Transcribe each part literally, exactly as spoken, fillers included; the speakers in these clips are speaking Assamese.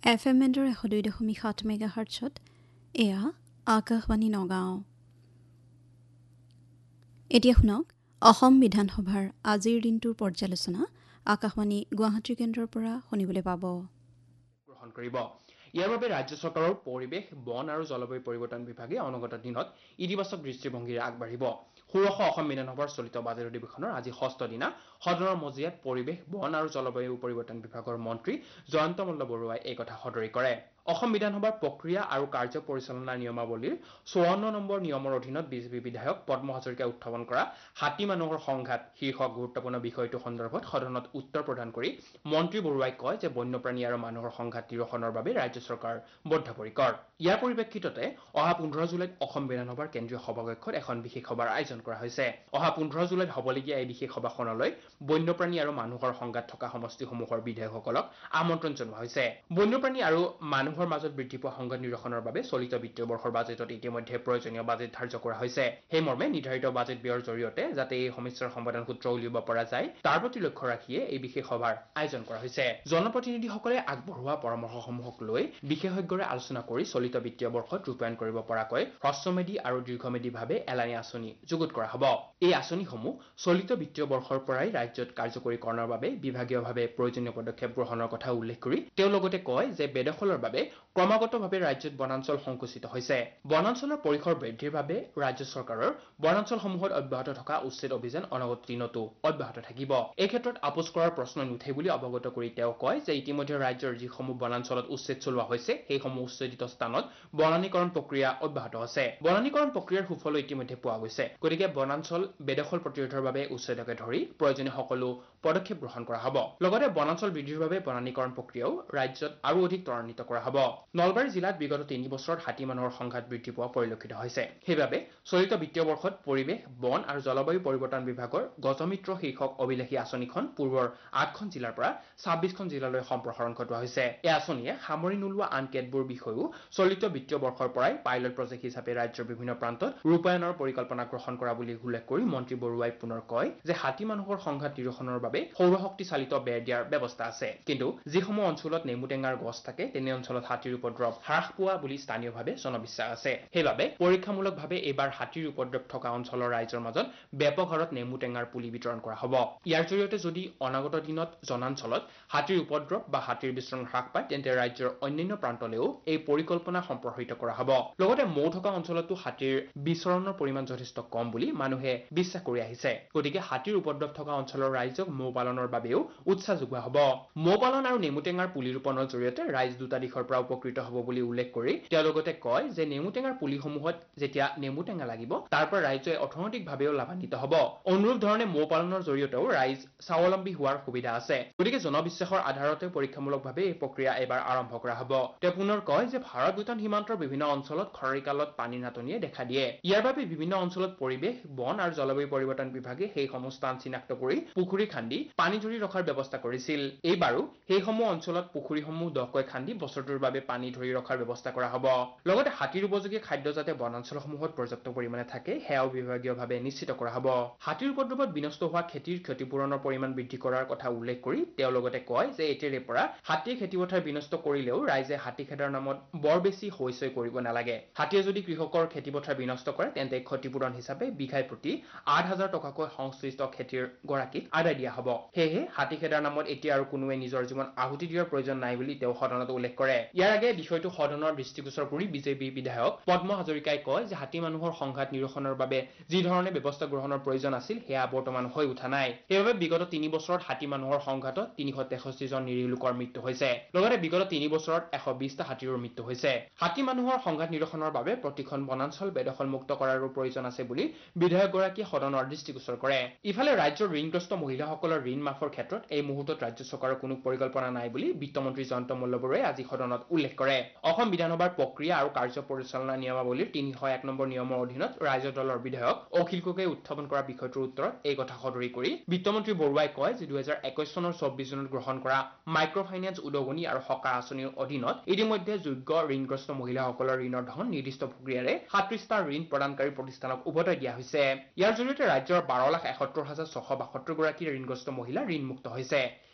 এফ এম এণ্ডৰ এশ দুই দশমিক সাত মেগা হাৰ্টছত এয়া আকাশবাণী নগাঁও। এতিয়া শুনক অসম বিধানসভাৰ আজিৰ দিনটোৰ পৰ্যালোচনা আকাশবাণী গুৱাহাটী কেন্দ্ৰৰ পৰা শুনিবলৈ পাব। গ্ৰহণ কৰিব। ইয়াৰ বাবে ৰাজ্য চৰকাৰৰ পৰিৱেশ, বন আৰু জলবায়ু পৰিৱৰ্তন বিভাগে অনাগত দিনত ইতিবাচক দৃষ্টিভংগীৰে আগবাঢ়িব। ষোড়শ অসম বিধানসভাৰ চলিত বাজেট অধিৱেশনৰ আজি ষষ্ঠ দিনা সদনৰ মজিয়াত পৰিৱেশ, বন আৰু জলবায়ু পৰিৱৰ্তন বিভাগৰ মন্ত্ৰী জয়ন্ত মল্ল বৰুৱাই এই কথা সদৰি কৰে। অসম বিধানসভাৰ প্ৰক্ৰিয়া আৰু কাৰ্য পৰিচালনা নিয়মাৱলীৰ চৌৱন্ন নম্বৰ নিয়মৰ অধীনত বিজেপি বিধায়ক পদ্ম হাজৰিকাই উত্থাপন কৰা হাতী মানুহৰ সংঘাত শীৰ্ষক গুৰুত্বপূৰ্ণ বিষয়টো সন্দৰ্ভত সদনত উত্তৰ প্ৰদান কৰি মন্ত্ৰী বৰুৱাই কয় যে বন্যপ্ৰাণী আৰু মানুহৰ সংঘাত নিৰসনৰ বাবে ৰাজ্য চৰকাৰ বদ্ধপৰিকৰ। ইয়াৰ পৰিপ্ৰেক্ষিততে অহা পোন্ধৰ জুলাইত অসম বিধানসভাৰ কেন্দ্ৰীয় সভাকক্ষত এখন বিশেষ সভাৰ আয়োজন কৰা হৈছে। অহা পোন্ধৰ জুলাইত হ'বলগীয়া এই বিশেষ সভাখনলৈ বন্যপ্ৰাণী আৰু মানুহৰ সংঘাত থকা সমষ্টিসমূহৰ বিধায়কসকলক আমন্ত্ৰণ জনোৱা হৈছে। বন্যপ্ৰাণী আৰু মানুহৰ মাজত বৃদ্ধি পোৱা সংঘাত নিৰসনৰ বাবে চলিত বিত্তীয় বৰ্ষৰ বাজেটত ইতিমধ্যে প্ৰয়োজনীয় বাজেট ধাৰ্য কৰা হৈছে। সেই মৰ্মে নিৰ্ধাৰিত বাজেট ব্যয়ৰ জৰিয়তে যাতে এই সমস্যাৰ সমাধান সূত্ৰ উলিয়াব পৰা যায় তাৰ প্ৰতি লক্ষ্য ৰাখিয়ে এই বিশেষ সভাৰ আয়োজন কৰা হৈছে। জনপ্ৰতিনিধিসকলে আগবঢ়োৱা পৰামৰ্শসমূহক লৈ বিশেষজ্ঞৰে আলোচনা কৰি চলিত বিত্তীয় বৰ্ষত ৰূপায়ণ কৰিব পৰাকৈ হ্ৰস্বমেধী আৰু দীৰ্ঘমেধীভাৱে এলানি আঁচনি যুগুত কৰা হ'ব। এই আঁচনিসমূহ চলিত বিত্তীয় বৰ্ষৰ পৰাই ৰাজ্যত কাৰ্যকৰীকৰণৰ বাবে বিভাগীয়ভাৱে প্ৰয়োজনীয় পদক্ষেপ গ্ৰহণৰ কথা উল্লেখ কৰি তেওঁ লগতে কয় যে বেদখলৰ বাবে ক্ৰমাগতভাৱে ৰাজ্যত বনাঞ্চল সংকুচিত হৈছে। বনাঞ্চলৰ পৰিসৰ বৃদ্ধিৰ বাবে ৰাজ্য চৰকাৰৰ বনাঞ্চলসমূহত অব্যাহত থকা উচ্ছেদ অভিযান অনাগত দিনতো অব্যাহত থাকিব। এই ক্ষেত্ৰত আপোচ কৰাৰ প্ৰশ্ন নুঠে বুলি অৱগত কৰি তেওঁ কয় যে ইতিমধ্যে ৰাজ্যৰ যিসমূহ বনাঞ্চলত উচ্ছেদ চলোৱা হৈছে সেইসমূহ উচ্ছেদিত স্থানত বনানীকৰণ প্ৰক্ৰিয়া অব্যাহত আছে। বনানীকৰণ প্ৰক্ৰিয়াৰ সুফলো ইতিমধ্যে পোৱা গৈছে। গতিকে বনাঞ্চল বেদখল প্ৰতিৰোধৰ বাবে উচ্ছেদকে ধৰি প্ৰয়োজনীয় সকলো পদক্ষেপ গ্ৰহণ কৰা হ'ব। লগতে বনাঞ্চল বৃদ্ধিৰ বাবে বনানীকৰণ প্ৰক্ৰিয়াও ৰাজ্যত আৰু অধিক ত্বৰান্বিত কৰা হ'ব। নলবাৰী জিলাত বিগত তিনি বছৰত হাতী মানুহৰ সংঘাত বৃদ্ধি পোৱা পৰিলক্ষিত হৈছে। সেইবাবে চলিত বিত্তীয় বৰ্ষত পৰিৱেশ, বন আৰু জলবায়ু পৰিৱৰ্তন বিভাগৰ গজমিত্ৰ শীৰ্ষক অভিলাষী আঁচনিখন পূৰ্বৰ আঠখন জিলাৰ পৰা ছাব্বিছখন জিলালৈ সম্প্ৰসাৰণ ঘটোৱা হৈছে। এই আঁচনিয়ে সামৰি নোলোৱা আন কেতবোৰ বিষয়ও চলিত বিত্তীয় বৰ্ষৰ পৰাই পাইলট প্ৰজেক্ট হিচাপে ৰাজ্যৰ বিভিন্ন প্ৰান্তত ৰূপায়ণৰ পৰিকল্পনা গ্ৰহণ কৰা বুলি উল্লেখ কৰি মন্ত্ৰী বৰুৱাই পুনৰ কয় যে হাতী মানুহৰ সংঘাত নিৰসনৰ বাবে সৌৰশক্তি চালিত বেৰ দিয়াৰ ব্যৱস্থা আছে। কিন্তু যিসমূহ অঞ্চলত নেমুটেঙাৰ গছ থাকে তেনে অঞ্চলত হাতীৰ উপদ্ৰৱ হ্ৰাস পোৱা বুলি স্থানীয়ভাৱে জনবিশ্বাস আছে। সেইবাবে পৰীক্ষামূলকভাৱে এইবাৰ হাতীৰ উপদ্ৰৱ থকা অঞ্চলৰ ৰাইজৰ মাজত ব্যাপক হাৰত নেমুটেঙাৰ পুলি বিতৰণ কৰা হ'ব। ইয়াৰ জৰিয়তে যদি অনাগত দিনত জনাঞ্চলত হাতীৰ উপদ্ৰৱ বা হাতীৰ বিচৰণ হ্ৰাস পায় তেন্তে ৰাজ্যৰ অন্যান্য প্ৰান্তলৈও এই পৰিকল্পনা সম্প্ৰসাৰিত কৰা হ'ব। লগতে মৌ থকা অঞ্চলতো হাতীৰ বিচৰণৰ পৰিমাণ যথেষ্ট কম বুলি মানুহে বিশ্বাস কৰি আহিছে। গতিকে হাতীৰ উপদ্ৰৱ থকা অঞ্চলৰ ৰাইজক মৌ পালনৰ বাবেও উৎসাহ যোগোৱা হ'ব। মৌ পালন আৰু নেমুটেঙাৰ পুলি ৰোপণৰ জৰিয়তে ৰাইজ দুটা দিশৰ পৰা উপকৃত হ'ব বুলি উল্লেখ কৰি তেওঁ লগতে কয় যে নেমুটেঙাৰ পুলিসমূহত যেতিয়া নেমুটেঙা লাগিব তাৰ পৰা ৰাইজে অৰ্থনৈতিকভাৱেও লাভান্বিত হ'ব। অনুৰূপ ধৰণে মৌ পালনৰ জৰিয়তেও ৰাইজ স্বাৱলম্বী হোৱাৰ সুবিধা আছে। গতিকে জনবিশ্বাসৰ আধাৰতে পৰীক্ষামূলকভাৱে এই প্ৰক্ৰিয়া এবাৰ আৰম্ভ কৰা হ'ব। তেওঁ পুনৰ কয় যে ভাৰত ভূটান সীমান্তৰ বিভিন্ন অঞ্চলত খৰালি কালত পানীৰ নাটনিয়ে দেখা দিয়ে। ইয়াৰ বাবে বিভিন্ন অঞ্চলত পৰিৱেশ, বন আৰু জলবায়ু পৰিৱৰ্তন বিভাগে সেইসমূহ স্থান চিনাক্ত কৰি পুখুৰী খান্দি পানী ধৰি ৰখাৰ ব্যৱস্থা কৰিছিল। এইবাৰো সেইসমূহ অঞ্চলত পুখুৰীসমূহ দকৈ খান্দি বছৰটোৰ বাবে পানী ধৰি ৰখাৰ ব্যৱস্থা কৰা হ'ব। লগতে হাতীৰ উপযোগী খাদ্য যাতে বনাঞ্চলসমূহত পৰ্যাপ্ত পৰিমাণে থাকে সেয়াও বিভাগীয়ভাৱে নিশ্চিত কৰা হ'ব। হাতীৰ উপদ্ৰৱত বিনষ্ট হোৱা খেতিৰ ক্ষতিপূৰণৰ পৰিমাণ বৃদ্ধি কৰাৰ কথা উল্লেখ কৰি তেওঁ লগতে কয় যে এতিয়াৰে পৰা হাতীয়ে খেতিপথাৰ বিনষ্ট কৰিলেও ৰাইজে হাতী খেদাৰ নামত বৰ বেছি হৈচৈ কৰিব নালাগে। হাতীয়ে যদি কৃষকৰ খেতিপথাৰ বিনষ্ট কৰে তেন্তে ক্ষতিপূৰণ হিচাপে বিঘাই প্ৰতি আঠ হাজাৰ টকাকৈ সংশ্লিষ্ট খেতিৰ গৰাকীক আদায় দিয়া হ'ব। সেয়েহে হাতী খেদাৰ নামত এতিয়া আৰু কোনোৱে নিজৰ জীৱন আহুতি দিয়াৰ প্ৰয়োজন নাই বুলি তেওঁ সদনত উল্লেখ কৰে। ইয়াৰ আগে বিষয়টো সদনৰ দৃষ্টিগোচৰ কৰি বিজেপি বিধায়ক পদ্ম হাজৰিকাই কয় যে হাতী মানুহৰ সংঘাত নিৰসনৰ বাবে যি ধৰণে ব্যৱস্থা গ্ৰহণৰ প্ৰয়োজন আছিল সেয়া বৰ্তমান হৈ উঠা নাই। সেইবাবে বিগত তিনি বছৰত হাতী মানুহৰ সংঘাতত তিনিশ তেষষ্ঠি জন নিৰীহ লোকৰ মৃত্যু হৈছে। লগতে বিগত তিনি বছৰত এশ বিশটা হাতীৰো মৃত্যু হৈছে। হাতী মানুহৰ সংঘাত নিৰসনৰ বাবে প্ৰতিখন বনাঞ্চল বেদখলমুক্ত কৰাৰো প্ৰয়োজন আছে বুলি বিধায়কগৰাকীয়ে সদনৰ দৃষ্টিগোচৰ কৰে। ইফালে ৰাজ্যৰ ঋণগ্ৰস্ত মহিলাসকলৰ ঋণ মাফৰ ক্ষেত্ৰত এই মুহূৰ্তত ৰাজ্য চৰকাৰৰ কোনো পৰিকল্পনা নাই বুলি বিত্তমন্ত্ৰী জয়ন্ত মল্ল বৰুৱাই আজি সদনত উল্লেখ কৰে। অসম বিধানসভাৰ প্ৰক্ৰিয়া আৰু কাৰ্য পৰিচালনা নিয়মাৱলীৰ তিনিশ এক নম্বৰ নিয়মৰ অধীনত ৰাইজৰ দলৰ বিধায়ক অখিল গগৈয়ে উত্থাপন কৰা বিষয়টোৰ উত্তৰত এই কথা সদৰি কৰি বিত্তমন্ত্ৰী বৰুৱাই কয় যে দুহেজাৰ একৈশ চনৰ চৌব্বিশ জুনত গ্ৰহণ কৰা মাইক্ৰ ফাইনেন্স উদগনি আৰু সকাহ আঁচনিৰ অধীনত ইতিমধ্যে যোগ্য ঋণগ্ৰস্ত মহিলাসকলৰ ঋণৰ ধন নিৰ্দিষ্ট প্ৰক্ৰিয়াৰে সাতত্ৰিশটা ঋণ প্ৰদানকাৰী প্ৰতিষ্ঠানক উভতাই দিয়া হৈছে। ইয়াৰ জৰিয়তে ৰাজ্যৰ বাৰ লাখ এসত্তৰ হাজাৰ ছশ বাসত্তৰ গৰাকী ঋণগ্ৰস্ত মহিলা ঋণমুক্ত হৈছে।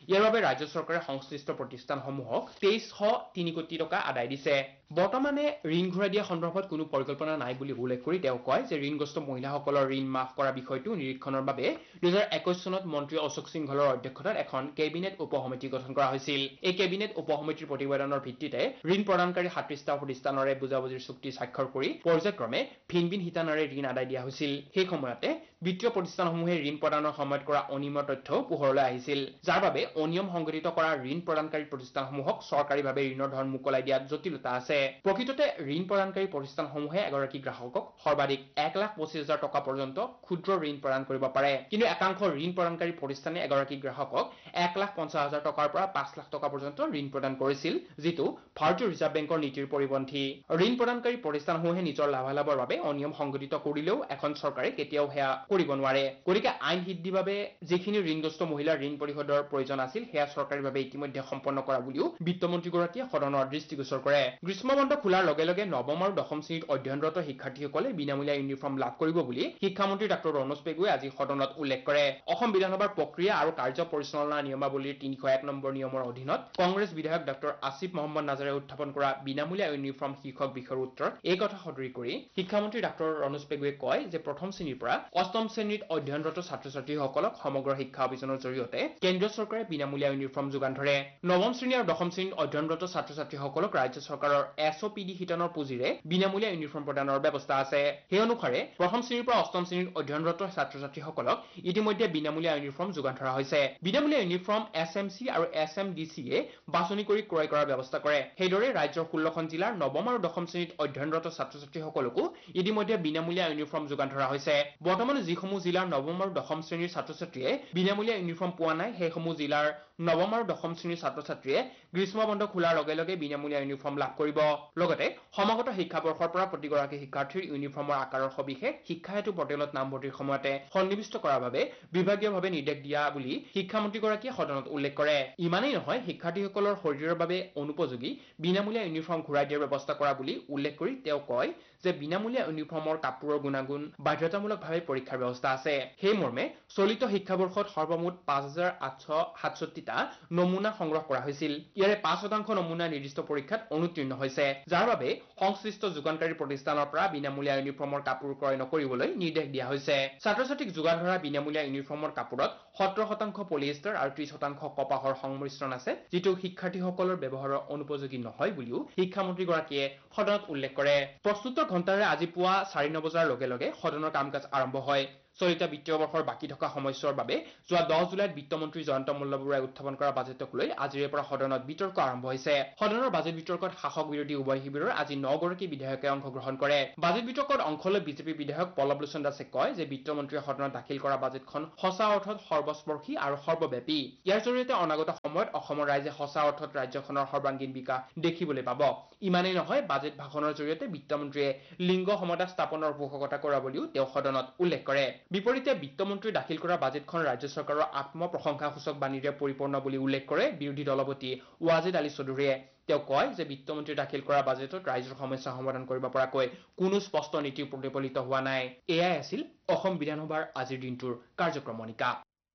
ইয়াৰ বাবে ৰাজ্য চৰকাৰে সংশ্লিষ্ট প্ৰতিষ্ঠানসমূহক তেইছশ তিনি কোটি টকা আদায় দিছে। বৰ্তমানে ঋণ ঘূৰাই দিয়া সন্দৰ্ভত কোনো পৰিকল্পনা নাই বুলি উল্লেখ কৰি তেওঁ কয় যে ঋণগ্ৰস্ত মহিলাসকলৰ ঋণ মাফ কৰা বিষয়টো নিৰীক্ষণৰ বাবে দুহেজাৰ একৈশ চনত মন্ত্ৰী অশোক সিংহলৰ অধ্যক্ষতাত এখন কেবিনেট উপসমিতি গঠন কৰা হৈছিল। এই কেবিনেট উপসমিতিৰ প্ৰতিবেদনৰ ভিত্তিতে ঋণ প্ৰদানকাৰী সাতত্ৰিশটা প্ৰতিষ্ঠানৰে বুজাবুজিৰ চুক্তি স্বাক্ষৰ কৰি পৰ্যায়ক্ৰমে ভিন ভিন শিতানেৰে ঋণ আদায় দিয়া হৈছিল। সেই সময়তে বিত্তীয় প্ৰতিষ্ঠানসমূহে ঋণ প্ৰদানৰ সময়ত কৰা অনিয়মৰ তথ্যও পোহৰলৈ আহিছিল, যাৰ বাবে অনিয়ম সংঘটিত কৰা ঋণ প্ৰদানকাৰী প্ৰতিষ্ঠানসমূহক চৰকাৰীভাৱে ঋণৰ ধন মোকলাই দিয়াত জটিলতা আছে। প্ৰকৃততে ঋণ প্ৰদানকাৰী প্ৰতিষ্ঠানসমূহে এগৰাকী গ্ৰাহকক সৰ্বাধিক এক লাখ পঁচিছ হাজাৰ টকা পৰ্যন্ত ক্ষুদ্ৰ ঋণ প্ৰদান কৰিব পাৰে, কিন্তু একাংশ ঋণ প্ৰদানকাৰী প্ৰতিষ্ঠানে এগৰাকী গ্ৰাহকক এক লাখ পঞ্চাছ হাজাৰ টকাৰ পৰা পাঁচ লাখ টকা পৰ্যন্ত ঋণ প্ৰদান কৰিছিল, যিটো ভাৰতীয় ৰিজাৰ্ভ বেংকৰ নীতিৰ পৰিপন্থী। ঋণ প্ৰদানকাৰী প্ৰতিষ্ঠানসমূহে নিজৰ লাভালাভৰ বাবে অনিয়ম সংঘটিত কৰিলেও এখন চৰকাৰে কেতিয়াও সেয়া কৰিব নোৱাৰে। গতিকে আইন সিদ্ধিভাৱে যিখিনি ঋণগ্ৰস্ত মহিলাৰ ঋণ পৰিশোধৰ প্ৰয়োজন আছিল সেয়া চৰকাৰীভাৱে ইতিমধ্যে সম্পন্ন কৰা বুলিও বিত্তমন্ত্ৰীগৰাকীয়ে সদনৰ দৃষ্টিগোচৰ কৰে। গ্ৰীষ্ম বন্ধ খোলাৰ লগে লগে নৱম আৰু দশম শ্ৰেণীত অধ্যয়নৰত শিক্ষাৰ্থীসকলে বিনামূলীয়া ইউনিফৰ্ম লাভ কৰিব বুলি শিক্ষামন্ত্ৰী ডাক্তৰ ৰণোজ পেগুৱে আজি সদনত উল্লেখ কৰে। অসম বিধানসভাৰ প্ৰক্ৰিয়া আৰু কাৰ্য পৰিচালনা নিয়মাৱলীৰ তিনিশ এক নম্বৰ নিয়মৰ অধীনত কংগ্ৰেছ বিধায়ক ডাক্তৰ আসিফ মহম্মদ নাজাৰে উত্থাপন কৰা বিনামূলীয়া ইউনিফৰ্ম শীৰ্ষক বিষয়ৰ উত্তৰত এই কথা সদৰি কৰি শিক্ষামন্ত্ৰী ডাক্তৰ ৰণোজ পেগুৱে কয় যে প্ৰথম শ্ৰেণীৰ পৰা অষ্টম শ্ৰেণীত অধ্যয়নৰত ছাত্ৰ ছাত্ৰীসকলক সমগ্ৰ শিক্ষা অভিযানৰ জৰিয়তে কেন্দ্ৰীয় চৰকাৰে বিনামূলীয়া ইউনিফৰ্ম যোগান ধৰে। নৱম শ্ৰেণী আৰু দশম শ্ৰেণীত অধ্যয়নৰত ছাত্ৰ ছাত্ৰীসকলক ৰাজ্য চৰকাৰৰ এছ অ' পি ডি শিতানৰ পুঁজিৰে বিনামূলীয়া ইউনিফৰ্ম প্ৰদানৰ ব্যৱস্থা আছে। সেই অনুসাৰে প্ৰথম শ্ৰেণীৰ পৰা অষ্টম শ্ৰেণীত অধ্যয়নৰত ছাত্ৰ ছাত্ৰীসকলক ইতিমধ্যে বিনামূলীয়া ইউনিফৰ্ম যোগান ধৰা হৈছে। বিনামূলীয়া ইউনিফৰ্ম এছ এম চি আৰু এছ এম ডি চিয়ে বাছনি কৰি ক্ৰয় কৰাৰ ব্যৱস্থা কৰে। সেইদৰে ৰাজ্যৰ ষোল্লখন জিলাৰ নৱম আৰু দশম শ্ৰেণীত অধ্যয়নৰত ছাত্ৰ ছাত্ৰীসকলকো ইতিমধ্যে বিনামূলীয়া ইউনিফৰ্ম যোগান ধৰা হৈছে। বৰ্তমানে যিসমূহ জিলাৰ নৱম আৰু দশম শ্ৰেণীৰ ছাত্ৰ ছাত্ৰীয়ে বিনামূলীয়া ইউনিফৰ্ম পোৱা নাই, সেইসমূহ জিলাৰ নৱম আৰু দশম শ্ৰেণীৰ ছাত্ৰ ছাত্ৰীয়ে গ্ৰীষ্ম বন্ধ খোলাৰ লগে লগে বিনামূলীয়া ইউনিফৰ্ম লাভ কৰিব। লগতে সমাগত শিক্ষাবৰ্ষৰ পৰা প্ৰতিগৰাকী শিক্ষাৰ্থীৰ ইউনিফৰ্মৰ আকাৰৰ সবিশেষ শিক্ষা হেতু পৰ্টেলত নামভৰ্তিৰ সময়তে সন্নিৱিষ্ট কৰাৰ বাবে বিভাগীয়ভাৱে নিৰ্দেশ দিয়া বুলি শিক্ষামন্ত্ৰীগৰাকীয়ে সদনত উল্লেখ কৰে। ইমানেই নহয়, শিক্ষাৰ্থীসকলৰ শৰীৰৰ বাবে অনুপযোগী বিনামূলীয়া ইউনিফৰ্ম ঘূৰাই দিয়াৰ ব্যৱস্থা কৰা বুলি উল্লেখ কৰি তেওঁ কয় যে বিনামূলীয়া ইউনিফৰ্মৰ কাপোৰৰ গুণাগুণ বাধ্যতামূলকভাৱে পৰীক্ষাৰ ব্যৱস্থা আছে। সেই মৰ্মে চলিত শিক্ষাবৰ্ষত সৰ্বমুঠ পাঁচ হাজাৰ আঠশ সাতষষ্ঠিটা নমুনা সংগ্ৰহ কৰা হৈছিল। ইয়াৰে পাঁচ শতাংশ নমুনা নিৰ্দিষ্ট পৰীক্ষাত অনুতীৰ্ণ হৈছে, যাৰ বাবে সংশ্লিষ্ট যোগানকাৰী প্ৰতিষ্ঠানৰ পৰা বিনামূলীয়া ইউনিফৰ্মৰ কাপোৰ ক্ৰয় নকৰিবলৈ নিৰ্দেশ দিয়া হৈছে। ছাত্ৰ ছাত্ৰীক যোগান ধৰা বিনামূলীয়া ইউনিফৰ্মৰ কাপোৰত সত্তৰ শতাংশ পলিয়েষ্টাৰ আৰু ত্ৰিশ শতাংশ কপাহৰ সংমিশ্ৰণ আছে, যিটো শিক্ষাৰ্থীসকলৰ ব্যৱহাৰৰ অনুপযোগী নহয় বুলিও শিক্ষামন্ত্ৰীগৰাকীয়ে সদনত উল্লেখ কৰে। প্ৰস্তুতৰ ঘণ্টাৰে আজি পুৱা চাৰে ন বজাৰ লগে লগে সদনৰ কাম কাজ আৰম্ভ হয়। চলিত বিত্তীয় বৰ্ষৰ বাকী থকা সময়ছোৱাৰ বাবে যোৱা দহ জুলাইত বিত্তমন্ত্ৰী জয়ন্ত মল্লবৰুৱাই উত্থাপন কৰা বাজেটক লৈ আজিৰে পৰা সদনত বিতৰ্ক আৰম্ভ হৈছে। সদনৰ বাজেট বিতৰ্কত শাসক বিৰোধী উভয় শিবিৰৰ আজি নগৰাকী বিধায়কে অংশগ্ৰহণ কৰে। বাজেট বিতৰ্কত অংশ লৈ বিজেপি বিধায়ক পল্লৱ লোচন দাসে কয় যে বিত্তমন্ত্ৰীয়ে সদনত দাখিল কৰা বাজেটখন সঁচা অৰ্থত সৰ্বস্পৰ্শী আৰু সৰ্বব্যাপী। ইয়াৰ জৰিয়তে অনাগত সময়ত অসমৰ ৰাইজে সঁচা অৰ্থত ৰাজ্যখনৰ সৰ্বাংগীন বিকাশ দেখিবলৈ পাব। ইমানেই নহয়, বাজেট ভাষণৰ জৰিয়তে বিত্তমন্ত্ৰীয়ে লিংগ সমতা স্থাপনৰ পোষকতা কৰা বুলিও তেওঁ সদনত উল্লেখ কৰে। বিপৰীতে বিত্তমন্ত্ৰীয়ে দাখিল কৰা বাজেটখন ৰাজ্য চৰকাৰৰ আত্মপ্ৰশংসাসূচক বাণীৰে পৰিপূৰ্ণ বুলি উল্লেখ কৰে বিৰোধী দলপতি ৱাজেদ আলী চৌধুৰীয়ে। তেওঁ কয় যে বিত্তমন্ত্ৰীয়ে দাখিল কৰা বাজেটত ৰাইজৰ সমস্যা সমাধান কৰিব পৰাকৈ কোনো স্পষ্ট নীতি প্ৰতিফলিত হোৱা নাই। এয়াই আছিল অসম বিধানসভাৰ আজিৰ দিনটোৰ কাৰ্যক্ৰমণিকা।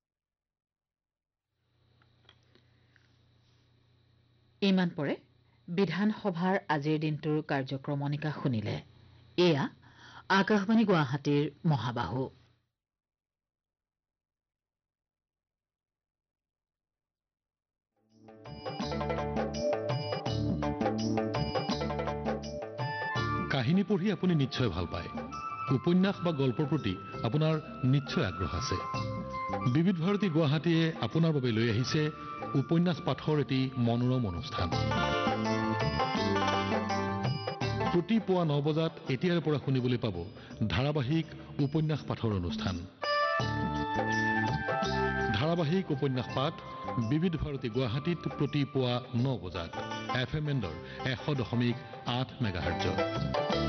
ইমান পৰে বিধানসভাৰ আজিৰ দিনটোৰ কাৰ্যক্ৰমণিকা শুনিলে। এয়া আকাশবাণী গুৱাহাটীৰ মহাবাহু। কাহিনী পঢ়ি আপুনি নিশ্চয় ভাল পায়। উপন্যাস বা গল্পৰ প্ৰতি আপোনাৰ নিশ্চয় আগ্ৰহ আছে। বিবিধ ভাৰতী গুৱাহাটীয়ে আপোনাৰ বাবে লৈ আহিছে উপন্যাস পাঠৰ এটি মনোৰম অনুষ্ঠান। প্ৰতি পুৱা ন বজাত এতিয়াৰে পৰা শুনিবলৈ পাব ধাৰাবাহিক উপন্যাস পাঠৰ অনুষ্ঠান। ধাৰাবাহিক উপন্যাস পাঠ বিবিধ ভাৰতী গুৱাহাটীত প্ৰতি পুৱা ন বজাত এফ এম এণ্ডৰ এশ দশমিক আঠ মেগাহাৰ্টজত।